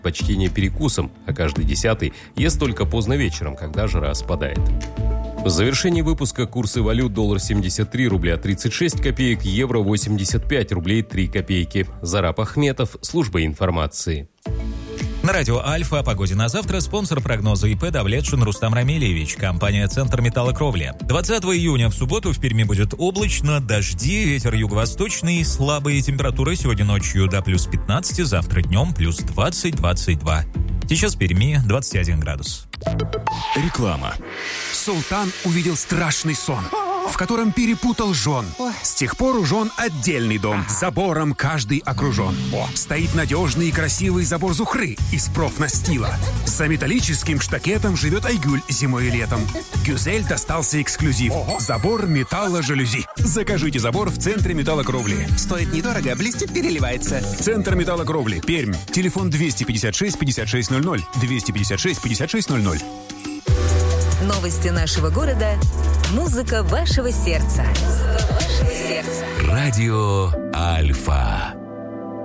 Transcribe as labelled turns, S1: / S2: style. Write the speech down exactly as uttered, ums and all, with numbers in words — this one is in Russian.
S1: Почти не перекусом, а каждый десятый ест только поздно вечером, когда жара спадает. В завершении выпуска курсы валют: доллар семьдесят три рубля тридцать шесть копеек, евро восемьдесят пять рублей три копейки. Зараб Ахметов, служба информации.
S2: На радио «Альфа» о погоде на завтра. Спонсор прогноза ИП Давлетшин Рустам Рамильевич. Компания «Центр металлокровли». двадцатого июня в субботу в Перми будет облачно, дожди, ветер юго-восточный, слабые температуры сегодня ночью до плюс пятнадцать, завтра днем плюс двадцать - двадцать два. Сейчас в Перми двадцать один градус.
S3: Реклама. Султан увидел страшный сон, в котором перепутал жен. С тех пор у жен отдельный дом. Забором каждый окружен. Стоит надежный и красивый забор Зухры из профнастила. За металлическим штакетом живет Айгуль зимой и летом. Гюзель достался эксклюзив. Забор металло-жалюзи. Закажите забор в центре металлокровли.
S4: Стоит недорого, блестит, переливается.
S3: Центр металлокровли, Пермь. Телефон двести пятьдесят шесть пятьдесят шесть ноль ноль. двести пятьдесят шесть пятьдесят шесть ноль ноль.
S5: Новости нашего города. Музыка вашего сердца. Музыка вашего сердца.
S6: Радио Альфа.